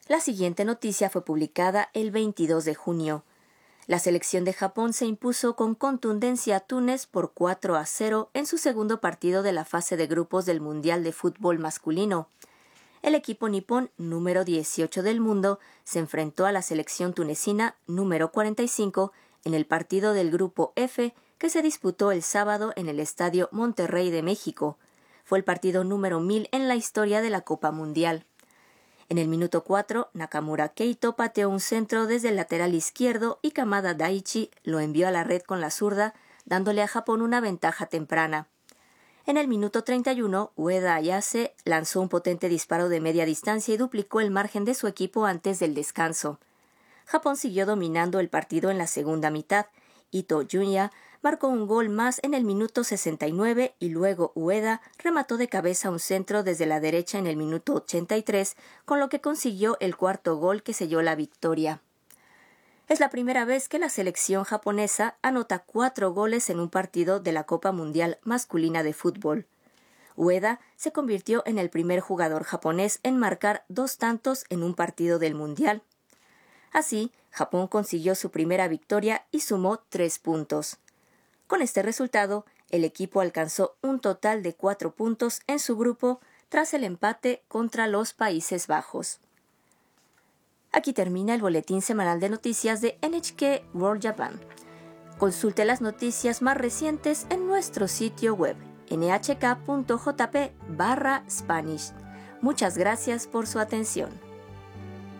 La siguiente noticia fue publicada el 22 de junio. La selección de Japón se impuso con contundencia a Túnez por 4-0 en su segundo partido de la fase de grupos del Mundial de Fútbol Masculino. El equipo nipón número 18 del mundo se enfrentó a la selección tunecina número 45 en el partido del Grupo F que se disputó el sábado en el Estadio Monterrey de México. Fue el partido número 1000 en la historia de la Copa Mundial. En el minuto 4, Nakamura Keito pateó un centro desde el lateral izquierdo y Kamada Daichi lo envió a la red con la zurda, dándole a Japón una ventaja temprana. En el minuto 31, Ueda Ayase lanzó un potente disparo de media distancia y duplicó el margen de su equipo antes del descanso. Japón siguió dominando el partido en la segunda mitad. Ito Junya marcó un gol más en el minuto 69 y luego Ueda remató de cabeza un centro desde la derecha en el minuto 83, con lo que consiguió el cuarto gol que selló la victoria. Es la primera vez que la selección japonesa anota 4 goles en un partido de la Copa Mundial Masculina de Fútbol. Ueda se convirtió en el primer jugador japonés en marcar 2 tantos en un partido del Mundial. Así, Japón consiguió su primera victoria y sumó 3 puntos. Con este resultado, el equipo alcanzó un total de 4 puntos en su grupo tras el empate contra los Países Bajos. Aquí termina el boletín semanal de noticias de NHK World Japan. Consulte las noticias más recientes en nuestro sitio web nhk.jp/Spanish. Muchas gracias por su atención.